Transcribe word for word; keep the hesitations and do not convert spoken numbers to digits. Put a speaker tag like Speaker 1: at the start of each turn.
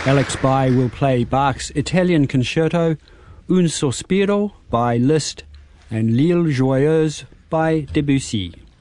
Speaker 1: Alex Bai will play Bach's Italian Concerto, Un Sospiro by Liszt, and L'Île Joyeuse by Debussy.